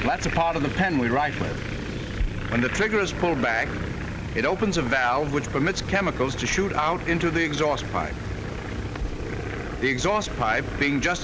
That's a part of the pen we write with. When the trigger is pulled back, it opens a valve which permits chemicals to shoot out into the exhaust pipe. The exhaust pipe, being just